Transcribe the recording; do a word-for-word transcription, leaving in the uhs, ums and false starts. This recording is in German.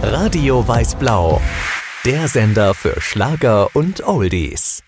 Radio Weiß-Blau, der Sender für Schlager und Oldies.